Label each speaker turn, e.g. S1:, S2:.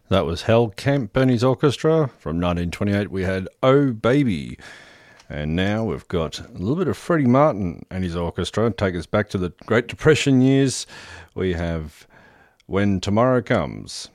S1: That was Hal Kemp and his orchestra. From 1928 we had Oh Baby. And now we've got a little bit of Freddie Martin and his orchestra. Take us back to the Great Depression years. We have When Tomorrow Comes.